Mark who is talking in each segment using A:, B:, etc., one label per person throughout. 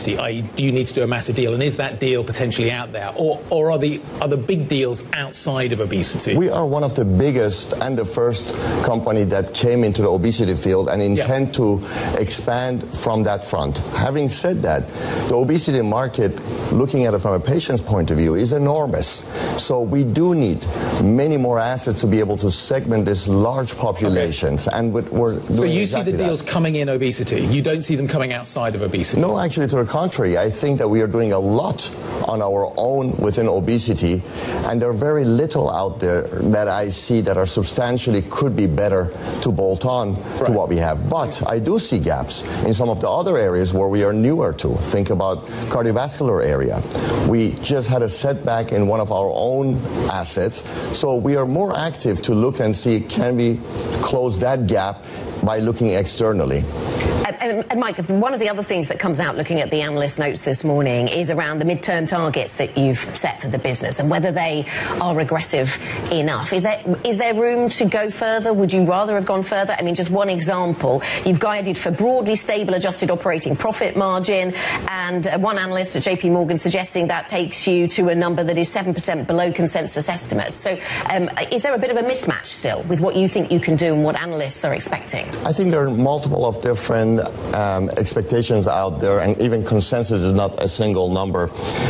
A: obesity? I.e., do you need to do a massive deal? And is that deal potentially out there? Or are the big deals outside of obesity?
B: We are one of the biggest and the first company that came into the obesity field and intend to expand from that front. Having said that, the obesity market, looking at it from a patient's point of view, is enormous. So we do need many more assets to be able to segment this large populations. And we're doing
A: so you
B: exactly
A: see the deals coming in obesity? You don't see them coming outside of obesity?
B: No, actually, to the contrary. I think that we are doing a lot on our own within obesity, and there are very little out there that I see that are substantially could be better to bolt on to what we have. But I do see gaps in some of the other areas where we are newer to. Think about cardiovascular area. We just had a setback in one of our own assets, so we are more active to look and see can we close that gap by looking externally.
C: And Mike, one of the other things that comes out looking at the analyst notes this morning is around the midterm targets that you've set for the business and whether they are aggressive enough. Is there room to go further? Would you rather have gone further? I mean, just one example, you've guided for broadly stable adjusted operating profit margin, and one analyst at JP Morgan suggesting that takes you to a number that is 7% below consensus estimates. So is there a bit of a mismatch still with what you think you can do and what analysts are expecting?
B: I think there are multiple of different expectations out there, and even consensus is not a single number.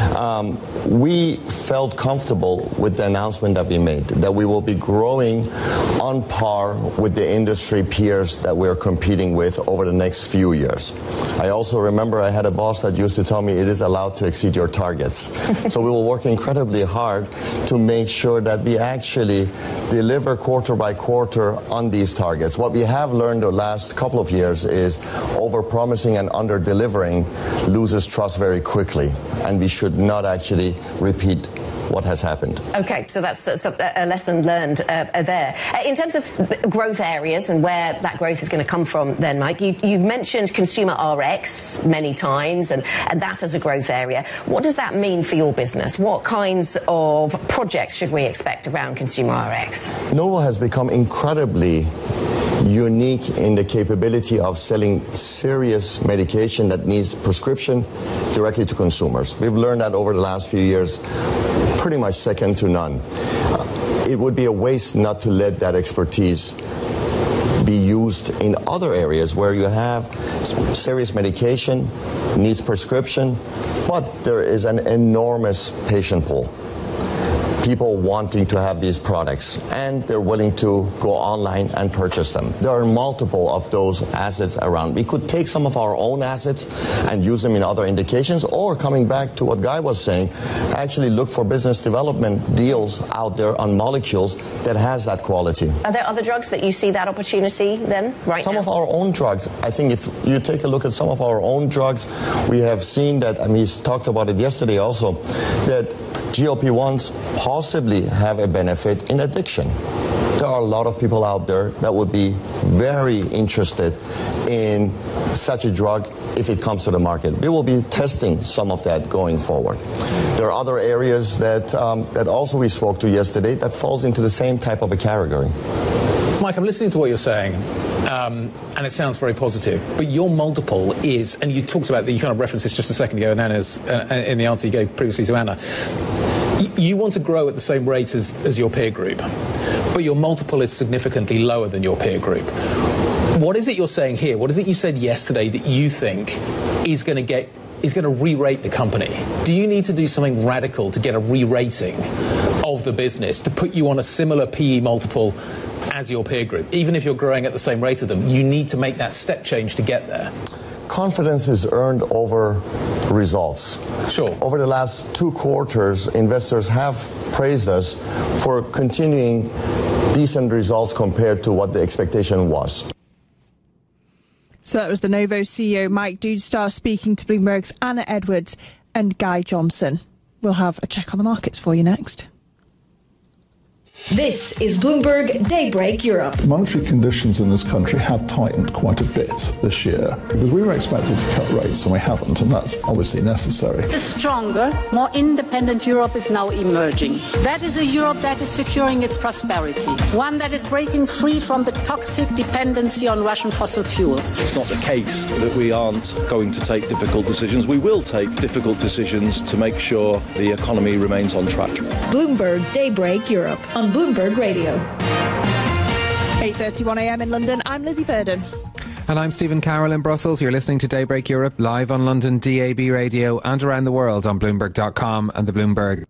B: We felt comfortable with the announcement that we made, that we will be growing on par with the industry peers that we're competing with over the next few years. I also remember I had a boss that used to tell me it is allowed to exceed your targets. So we will work incredibly hard to make sure that we actually deliver quarter by quarter on these targets. What we have learned the last couple of years is over-promising and under-delivering loses trust very quickly, and we should not actually repeat what has happened. Okay,
C: so that's a lesson learned there. In terms of growth areas and where that growth is going to come from then, Mike, you've mentioned consumer RX many times and that as a growth area. What does that mean for your business? What kinds of projects should we expect around consumer RX?
B: Novo has become incredibly unique in the capability of selling serious medication that needs prescription directly to consumers. We've learned that over the last few years, pretty much second to none. It would be a waste not to let that expertise be used in other areas where you have serious medication, needs prescription, but there is an enormous patient pool. People wanting to have these products, and they're willing to go online and purchase them. There are multiple of those assets around. We could take some of our own assets and use them in other indications, or coming back to what Guy was saying, actually look for business development deals out there on molecules that has that quality.
C: Are there other drugs that you see that opportunity then, right
B: Some
C: now?
B: of our own drugs. I think if you take a look at some of our own drugs, we have seen that, and we talked about it yesterday also, that GLP-1s possibly have a benefit in addiction. There are a lot of people out there that would be very interested in such a drug if it comes to the market. We will be testing some of that going forward. There are other areas that also we spoke to yesterday that falls into the same type of a category.
A: Mike, I'm listening to what you're saying, and it sounds very positive. But your multiple is, and you talked about, you kind of referenced this just a second ago, and Anna's, in the answer you gave previously to Anna. You want to grow at the same rate as your peer group, but your multiple is significantly lower than your peer group. What is it you're saying here? What is it you said yesterday that you think is going to re-rate the company? Do you need to do something radical to get a re-rating of the business to put you on a similar PE multiple as your peer group? Even if you're growing at the same rate of them, you need to make that step change to get there.
B: Confidence is earned over results.
A: Sure.
B: Over the last 2 quarters, investors have praised us for continuing decent results compared to what the expectation was.
D: So that was the Novo CEO Mike Doudstar speaking to Bloomberg's Anna Edwards and Guy Johnson. We'll have a check on the markets for you next.
E: This is Bloomberg Daybreak Europe.
F: Monetary conditions in this country have tightened quite a bit this year because we were expected to cut rates and we haven't, and that's obviously necessary.
G: A stronger, more independent Europe is now emerging. That is a Europe that is securing its prosperity, one that is breaking free from the toxic dependency on Russian fossil fuels.
H: It's not the case that we aren't going to take difficult decisions. We will take difficult decisions to make sure the economy remains on track.
E: Bloomberg Daybreak Europe on Bloomberg Radio.
D: 8:31 a.m. in London. I'm Lizzie Burden.
I: And I'm Stephen Carroll in Brussels. You're listening to Daybreak Europe live on London DAB radio and around the world on Bloomberg.com and the Bloomberg.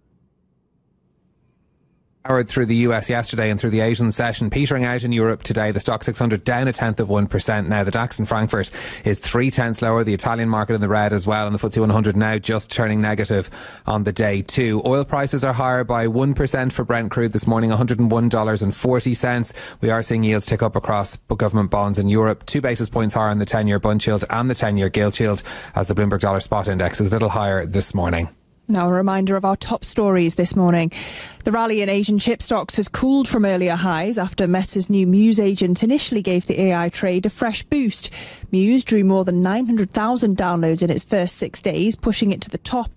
I: Powered through the US yesterday and through the Asian session, petering out in Europe today. The Stock 600 down 0.1% now. The DAX in Frankfurt is 0.3 lower. The Italian market in the red as well, and the FTSE 100 now just turning negative on the day too. Oil prices are higher by 1% for Brent crude this morning, $101.40. We are seeing yields tick up across government bonds in Europe. 2 basis points higher on the 10-year bund yield and the 10-year gilt yield, as the Bloomberg Dollar Spot Index is a little higher this morning.
D: Now a reminder of our top stories this morning. The rally in Asian chip stocks has cooled from earlier highs after Meta's new Muse agent initially gave the AI trade a fresh boost. Muse drew more than 900,000 downloads in its first 6 days, pushing it to the top.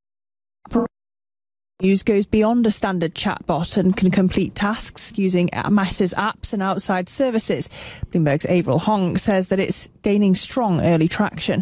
D: Muse goes beyond a standard chatbot and can complete tasks using Meta's apps and outside services. Bloomberg's Avril Hong says that it's gaining strong early traction.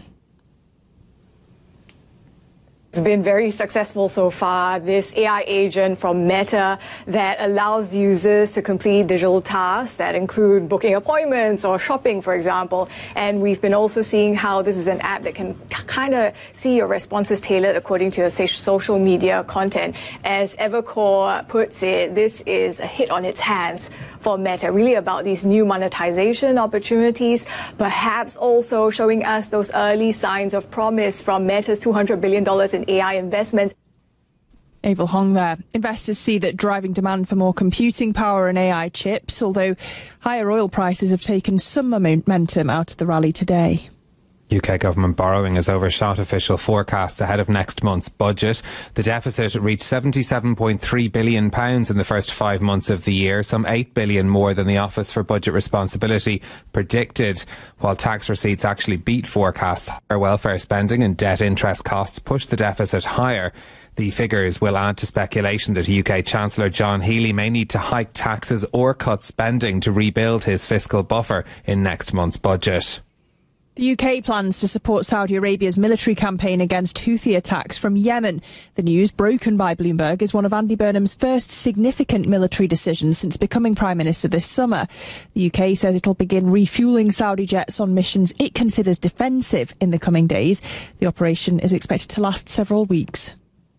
J: It's been very successful so far, this AI agent from Meta that allows users to complete digital tasks that include booking appointments or shopping, for example. And we've been also seeing how this is an app that can kind of see your responses tailored according to your social media content. As Evercore puts it, this is a hit on its hands for Meta, really about these new monetization opportunities, perhaps also showing us those early signs of promise from Meta's $200 billion in AI investment.
D: Avril Hong there. Investors see that driving demand for more computing power and AI chips, although higher oil prices have taken some momentum out of the rally today.
I: UK government borrowing has overshot official forecasts ahead of next month's budget. The deficit reached £77.3 billion in the first 5 months of the year, some £8 billion more than the Office for Budget Responsibility predicted, while tax receipts actually beat forecasts. Higher welfare spending and debt interest costs pushed the deficit higher. The figures will add to speculation that UK Chancellor John Healey may need to hike taxes or cut spending to rebuild his fiscal buffer in next month's budget.
D: The UK plans to support Saudi Arabia's military campaign against Houthi attacks from Yemen. The news, broken by Bloomberg, is one of Andy Burnham's first significant military decisions since becoming Prime Minister this summer. The UK says it'll begin refuelling Saudi jets on missions it considers defensive in the coming days. The operation is expected to last several weeks.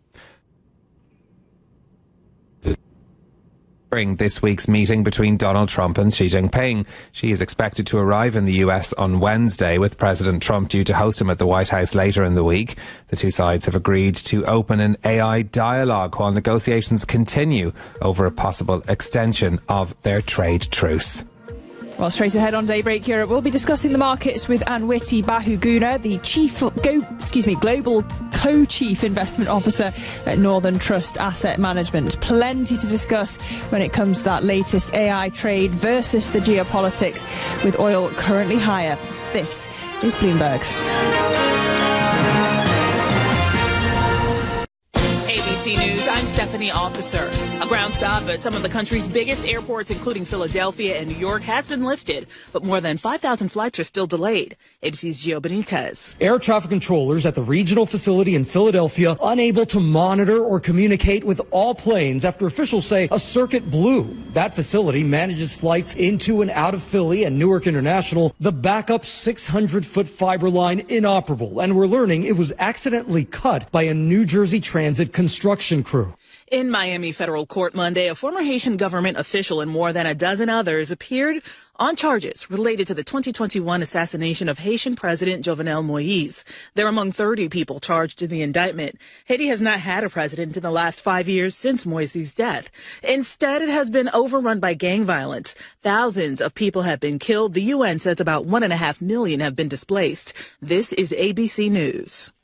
I: During this week's meeting between Donald Trump and Xi Jinping. She is expected to arrive in the US on Wednesday, with President Trump due to host him at the White House later in the week. The two sides have agreed to open an AI dialogue while negotiations continue over a possible extension of their trade truce.
D: Well, straight ahead on Daybreak Europe, we'll be discussing the markets with Anwiti Bahuguna, the Global Co-Chief Investment Officer at Northern Trust Asset Management. Plenty to discuss when it comes to that latest AI trade versus the geopolitics, with oil currently higher. This is Bloomberg.
K: ABC News, I'm Stephanie Officer. A ground stop at some of the country's biggest airports, including Philadelphia and New York, has been lifted, but more than 5,000 flights are still delayed. ABC's Gio Benitez.
L: Air traffic controllers at the regional facility in Philadelphia unable to monitor or communicate with all planes after officials say a circuit blew. That facility manages flights into and out of Philly and Newark International. The backup 600-foot fiber line inoperable, and we're learning it was accidentally cut by a New Jersey Transit construction crew.
K: In Miami federal court Monday, a former Haitian government official and more than a dozen others appeared on charges related to the 2021 assassination of Haitian President Jovenel Moïse. They're among 30 people charged in the indictment. Haiti has not had a president in the last 5 years since Moïse's death. Instead, it has been overrun by gang violence. Thousands of people have been killed. The UN says about 1.5 million have been displaced. This is ABC News.